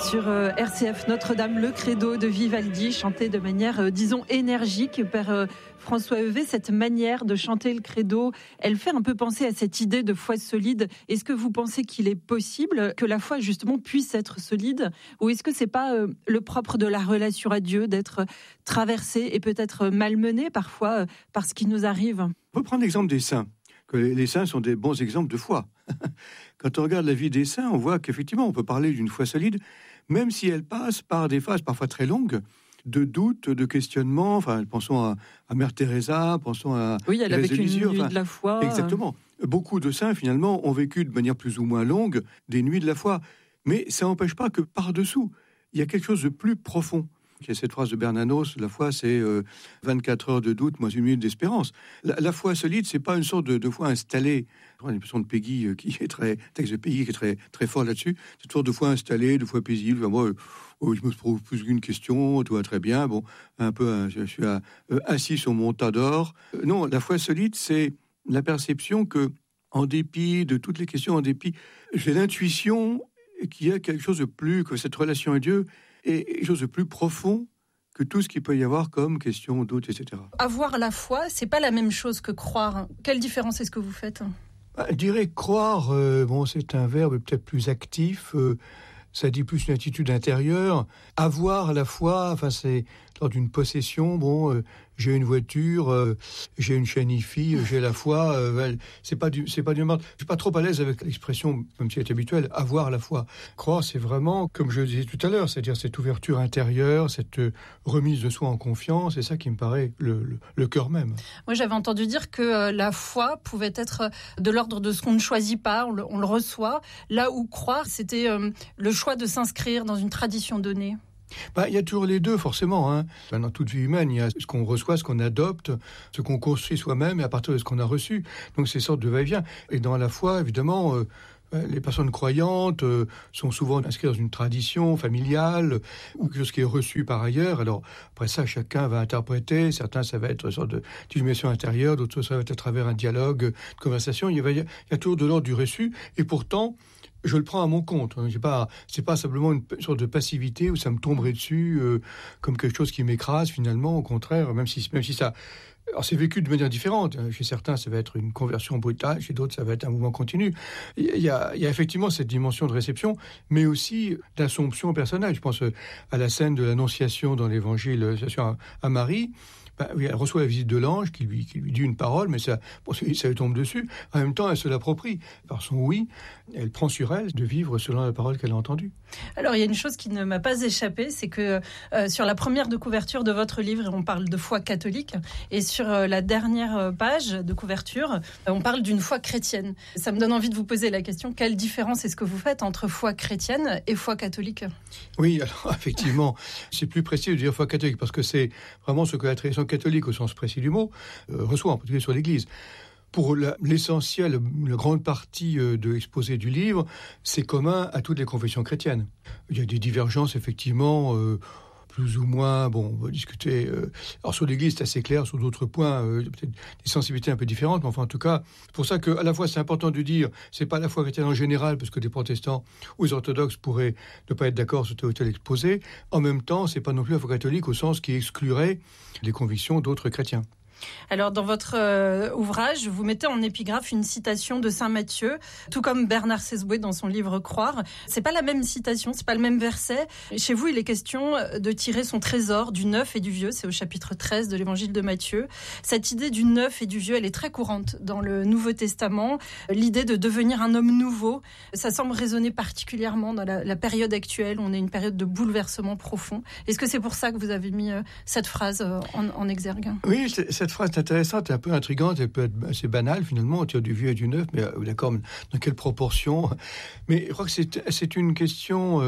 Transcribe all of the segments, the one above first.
Sur RCF Notre-Dame, le credo de Vivaldi, chanté de manière, disons, énergique. Père François Heuvet, cette manière de chanter le credo, elle fait un peu penser à cette idée de foi solide. Est-ce que vous pensez qu'il est possible que la foi, justement, puisse être solide? Ou est-ce que c'est pas le propre de la relation à Dieu d'être traversée et peut-être malmenée parfois par ce qui nous arrive? On peut prendre l'exemple des saints, que les saints sont des bons exemples de foi. Quand on regarde la vie des saints, on voit qu'effectivement, on peut parler d'une foi solide, même si elle passe par des phases parfois très longues, de doutes, de questionnements. Enfin, pensons à Mère Teresa, pensons à... Oui, elle a vécu une nuit de la foi. Exactement. Beaucoup de saints, finalement, ont vécu de manière plus ou moins longue des nuits de la foi. Mais ça n'empêche pas que par-dessous, il y a quelque chose de plus profond. Il y a cette phrase de Bernanos, la foi c'est 24 heures de doute, moins une minute d'espérance. La foi solide, c'est pas une sorte de foi installée. Il y a une personne de Peggy qui est texte de Peggy qui est très, très fort là-dessus. C'est une sorte de foi installée, de foi paisible. Enfin, moi, je me pose plus qu'une question, tout va très bien. Bon, un peu, je suis assis sur mon tas d'or. Non, la foi solide, c'est la perception que, en dépit de toutes les questions, en dépit, j'ai l'intuition qu'il y a quelque chose de plus, que cette relation à Dieu est quelque chose de plus profond que tout ce qu'il peut y avoir comme question, doute, etc. Avoir la foi, c'est pas la même chose que croire. Quelle différence est-ce que vous faites ? Je dirais croire, c'est un verbe peut-être plus actif, ça dit plus une attitude intérieure. Avoir la foi, c'est lors d'une possession, j'ai une voiture, j'ai une chaîne hi-fi, j'ai la foi, c'est pas du mal. Je suis pas trop à l'aise avec l'expression, même si elle est habituelle, avoir la foi. Croire, c'est vraiment, comme je le disais tout à l'heure, c'est-à-dire cette ouverture intérieure, cette remise de soi en confiance, c'est ça qui me paraît le cœur même. Moi, j'avais entendu dire que la foi pouvait être de l'ordre de ce qu'on ne choisit pas, on le reçoit, là où croire, c'était le choix de s'inscrire dans une tradition donnée. Il y a toujours les deux, forcément. Dans toute vie humaine, il y a ce qu'on reçoit, ce qu'on adopte, ce qu'on construit soi-même, et à partir de ce qu'on a reçu. Donc, c'est une sorte de va-et-vient. Et dans la foi, évidemment, les personnes croyantes sont souvent inscrites dans une tradition familiale ou quelque chose qui est reçu par ailleurs. Alors, après ça, chacun va interpréter. Certains, ça va être une sorte d'illumination intérieure. D'autres, ça va être à travers un dialogue, une conversation. Il y a toujours de l'ordre du reçu. Et pourtant, je le prends à mon compte. C'est pas simplement une sorte de passivité où ça me tomberait dessus comme quelque chose qui m'écrase finalement. Au contraire, même si ça... Alors c'est vécu de manière différente. Chez certains, ça va être une conversion brutale. Chez d'autres, ça va être un mouvement continu. Il y a effectivement cette dimension de réception, mais aussi d'assomption personnelle. Je pense à la scène de l'Annonciation dans l'Évangile à Marie. Elle reçoit la visite de l'ange qui lui dit une parole, mais ça lui tombe dessus. En même temps, elle se l'approprie. Par son oui, elle prend sur elle de vivre selon la parole qu'elle a entendue. Alors, il y a une chose qui ne m'a pas échappé, c'est que sur la première de couverture de votre livre, on parle de foi catholique, et sur la dernière page de couverture, on parle d'une foi chrétienne. Ça me donne envie de vous poser la question, quelle différence est-ce que vous faites entre foi chrétienne et foi catholique ? Oui, alors effectivement, c'est plus précis de dire foi catholique, parce que c'est vraiment ce que la tradition catholique, au sens précis du mot, reçoit, en particulier sur l'Église. Pour l'essentiel, la grande partie de l'exposé du livre, c'est commun à toutes les confessions chrétiennes. Il y a des divergences, effectivement, plus ou moins, on va discuter. Alors sur l'Église, c'est assez clair, sur d'autres points, peut-être des sensibilités un peu différentes, mais enfin, en tout cas, c'est pour ça qu'à la fois, c'est important de dire, c'est pas la foi chrétienne en général, parce que des protestants ou des orthodoxes pourraient ne pas être d'accord sur tel ou tel exposé. En même temps, c'est pas non plus la foi catholique au sens qui exclurait les convictions d'autres chrétiens. Alors, dans votre ouvrage, vous mettez en épigraphe une citation de saint Matthieu, tout comme Bernard Sesboué dans son livre Croire. C'est pas la même citation, c'est pas le même verset. Chez vous, il est question de tirer son trésor du neuf et du vieux. C'est au chapitre 13 de l'évangile de Matthieu. Cette idée du neuf et du vieux, elle est très courante dans le Nouveau Testament. L'idée de devenir un homme nouveau, ça semble résonner particulièrement dans la période actuelle. On est une période de bouleversement profond. Est-ce que c'est pour ça que vous avez mis cette phrase en exergue ? Oui, cette phrase est intéressante, un peu intrigante, elle peut être assez banale finalement, on tire du vieux et du neuf, mais d'accord, dans quelle proportion ? Mais je crois que c'est une question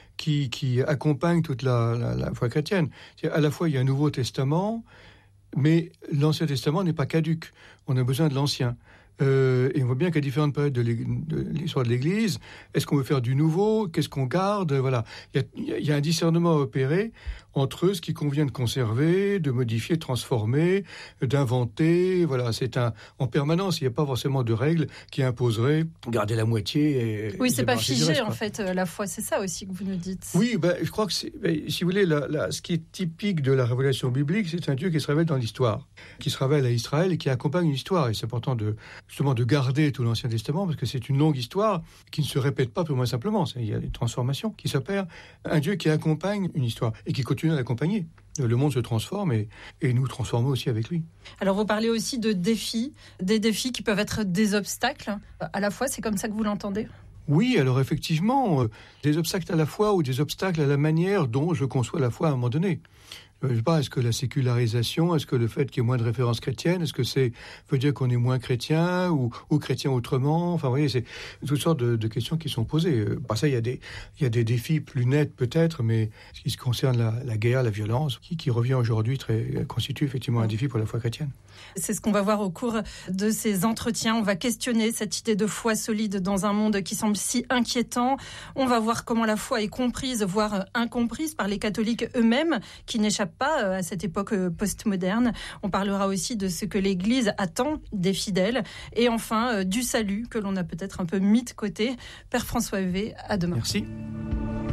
qui accompagne toute la foi chrétienne. À la fois, il y a un Nouveau Testament, mais l'Ancien Testament n'est pas caduc. On a besoin de l'Ancien. Et on voit bien qu'à différentes périodes de l'histoire de l'Église, est-ce qu'on veut faire du nouveau ? Qu'est-ce qu'on garde ? Voilà. Il y a un discernement à opérer entre eux ce qui convient de conserver, de modifier, de transformer, d'inventer. Voilà, c'est en permanence. Il n'y a pas forcément de règles qui imposeraient garder la moitié. Oui, c'est pas figé en fait. La foi, c'est ça aussi que vous nous dites. Oui, je crois que si vous voulez, ce qui est typique de la révélation biblique, c'est un Dieu qui se révèle dans l'histoire, qui se révèle à Israël et qui accompagne une histoire. Et c'est important justement de garder tout l'Ancien Testament parce que c'est une longue histoire qui ne se répète pas purement simplement. Il y a des transformations qui s'opèrent. Un Dieu qui accompagne une histoire et qui continue à l'accompagner. Le monde se transforme et nous transformons aussi avec lui. Alors vous parlez aussi de défis, des défis qui peuvent être des obstacles. À la fois, c'est comme ça que vous l'entendez ? Oui, alors effectivement, des obstacles à la foi ou des obstacles à la manière dont je conçois la foi à un moment donné. Je ne sais pas, est-ce que la sécularisation, est-ce que le fait qu'il y ait moins de références chrétiennes, est-ce que veut dire qu'on est moins chrétien ou chrétien autrement ? Enfin, vous voyez, c'est toutes sortes de questions qui sont posées. Par ça, il y a des défis plus nets peut-être, mais ce qui se concerne la guerre, la violence, qui revient aujourd'hui, constitue effectivement un défi pour la foi chrétienne. C'est ce qu'on va voir au cours de ces entretiens. On va questionner cette idée de foi solide dans un monde qui semble si inquiétant. On va voir comment la foi est comprise, voire incomprise par les catholiques eux-mêmes, qui n'échappent pas à cette époque postmoderne. On parlera aussi de ce que l'Église attend des fidèles. Et enfin, du salut que l'on a peut-être un peu mis de côté. Père François Huvet, à demain. Merci.